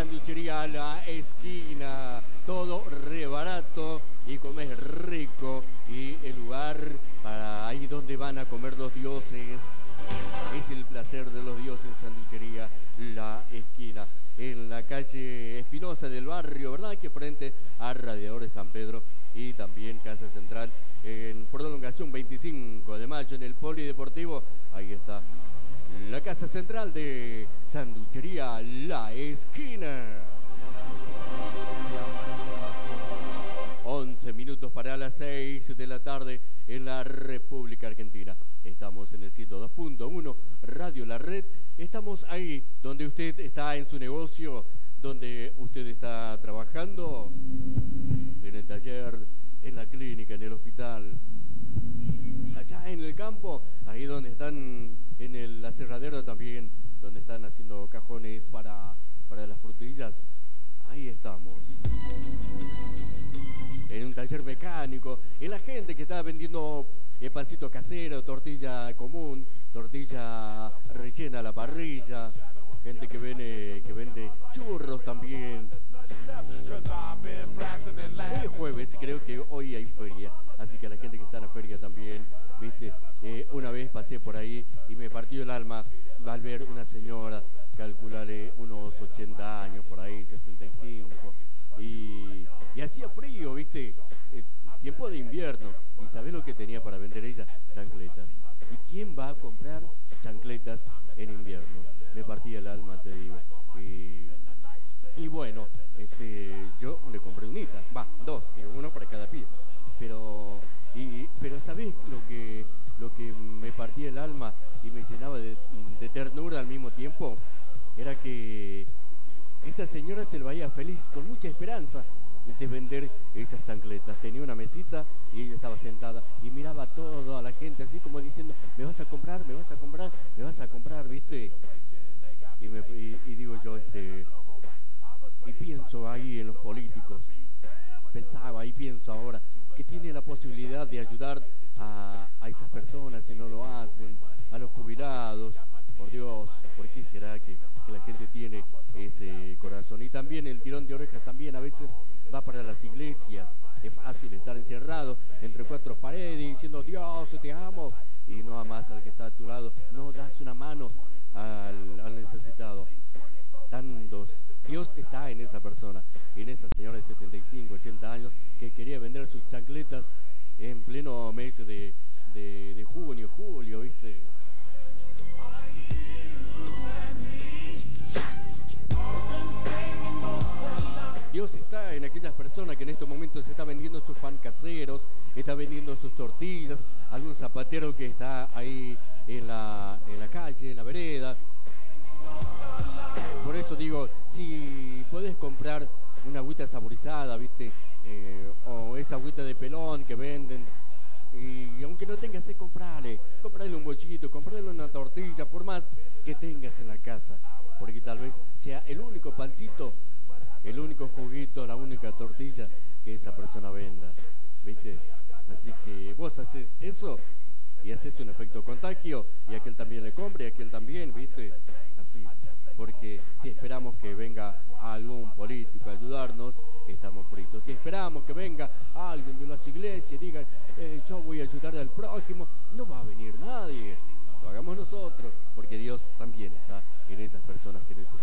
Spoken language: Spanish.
Sanduchería La Esquina. Todo re barato y comes rico. Y el lugar para ahí donde van a comer los dioses. Es el placer de los dioses, Sanduchería La Esquina. En la calle Espinosa del barrio, ¿verdad? Que frente a Radiadores San Pedro. Y también Casa Central en prolongación 25 de mayo en el Polideportivo. Ahí está la Casa Central de Sanduchería La Esquina. 11 minutos para las 6 de la tarde en la República Argentina. Estamos en el 102.1 Radio La Red. Estamos ahí donde usted está en su negocio, donde usted está trabajando, en el taller, en la clínica, en el hospital, allá en el campo, ahí donde están en el aserradero también, donde están haciendo cajones para las frutillas. Ahí estamos. En un taller mecánico, en la gente que está vendiendo pancito casero, tortilla común, tortilla rellena a la parrilla, gente que vende churros también. Hoy es jueves, creo que hoy hay feria, así que a la gente que está en la feria también, viste, una vez pasé por ahí y me partió el alma al ver una señora, calcularle unos 80 años por ahí, 75, y hacía frío, viste, tiempo de invierno, y ¿sabés lo que tenía para vender ella? Chancletas. ¿Y quién va a comprar chancletas en invierno? Me partía el alma, te digo. Y bueno, yo le compré unita, dos, digo, uno para cada pie. Pero ¿sabés lo que me partía el alma y me llenaba de ternura al mismo tiempo? Era que esta señora se lo veía feliz, con mucha esperanza de vender esas chancletas. Tenía una mesita y ella estaba sentada y miraba todo a la gente así como diciendo, me vas a comprar, me vas a comprar, me vas a comprar, ¿viste? Y digo yo, y pienso ahí en los políticos, pensaba y pienso ahora que tiene la posibilidad de ayudar a esas personas si no lo hacen, a los jubilados. Por Dios, ¿por qué será que la gente tiene ese corazón? Y también el tirón de orejas también a veces va para las iglesias. Es fácil estar encerrado entre cuatro paredes diciendo Dios, te amo, y no amas al que está a tu lado, no das una mano al necesitado. Dios está en esa persona, en esa señora de 75, 80 años que quería vender sus chancletas en pleno mes de junio, julio, ¿viste? Dios está en aquellas personas que en estos momentos está vendiendo sus pan caseros, está vendiendo sus tortillas, algún zapatero que está ahí en la calle, en la vereda. Por eso digo, si podés comprar una agüita saborizada, ¿viste? O esa agüita de pelón que venden, y aunque no tengas que comprarle un bollito, comprarle una tortilla, por más que tengas en la casa, porque tal vez sea el único pancito, el único juguito, la única tortilla que esa persona venda, ¿viste? Así que vos haces eso y haces un efecto contagio y aquel también le compre y aquel también, ¿viste? Así, porque si esperamos que venga algún político a ayudarnos, estamos fritos. Si esperamos que venga alguien de las iglesias y diga, yo voy a ayudar al prójimo, no va a venir nadie. Lo hagamos nosotros, porque Dios también está en esas personas que necesitan.